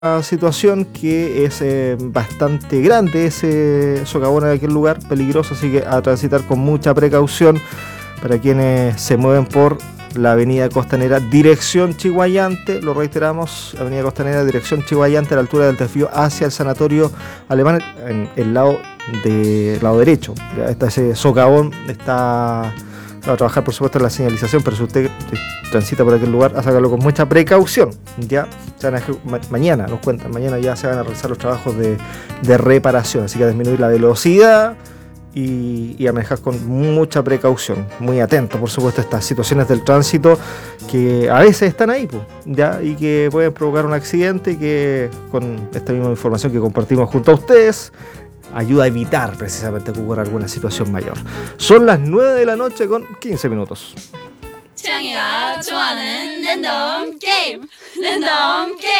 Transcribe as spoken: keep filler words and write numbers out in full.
Una situación que es eh, bastante grande, ese socavón en aquel lugar, peligroso, así que a transitar con mucha precaución para quienes se mueven por la avenida Costanera, dirección Chiguayante, lo reiteramos, avenida Costanera, dirección Chiguayante, a la altura del desvío hacia el sanatorio alemán, en el lado, de, lado derecho. Ya está ese socavón, está... Va a trabajar, por supuesto, en la señalización, pero si usted transita por aquel lugar, a sacarlo con mucha precaución. Ya se van a, ma- mañana, nos cuentan, mañana ya se van a realizar los trabajos de, de reparación, así que a disminuir la velocidad y, y a manejar con mucha precaución. Muy atento, por supuesto, a estas situaciones del tránsito que a veces están ahí, pues, ya, y que pueden provocar un accidente y que con esta misma información que compartimos junto a ustedes, ayuda a evitar precisamente que ocurra alguna situación mayor. Son las nueve de la noche con quince minutos. 창이가 좋아하는 랜덤 게임 랜덤 게임